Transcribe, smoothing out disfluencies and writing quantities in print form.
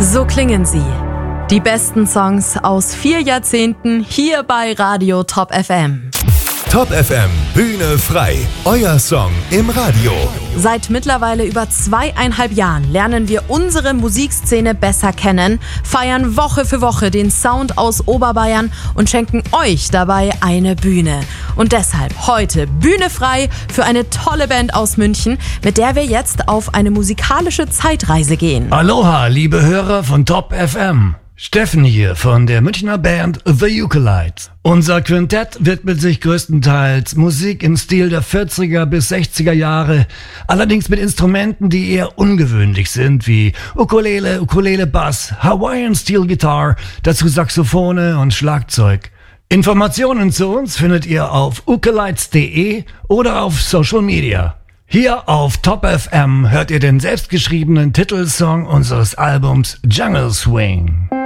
So klingen sie. Die besten Songs aus 4 Jahrzehnten hier bei Radio Top FM. Top FM, Bühne frei. Euer Song im Radio. Seit mittlerweile über 2,5 Jahren lernen wir unsere Musikszene besser kennen, feiern Woche für Woche den Sound aus Oberbayern und schenken euch dabei eine Bühne. Und deshalb heute Bühne frei für eine tolle Band aus München, mit der wir jetzt auf eine musikalische Zeitreise gehen. Aloha, liebe Hörer von Top FM. Steffen hier von der Münchner Band The Ukelites. Unser Quintett widmet sich größtenteils Musik im Stil der 40er bis 60er Jahre, allerdings mit Instrumenten, die eher ungewöhnlich sind, wie Ukulele, Ukulele-Bass, Hawaiian Steel Guitar, dazu Saxophone und Schlagzeug. Informationen zu uns findet ihr auf ukelites.de oder auf Social Media. Hier auf Top FM hört ihr den selbstgeschriebenen Titelsong unseres Albums Jungle Swing.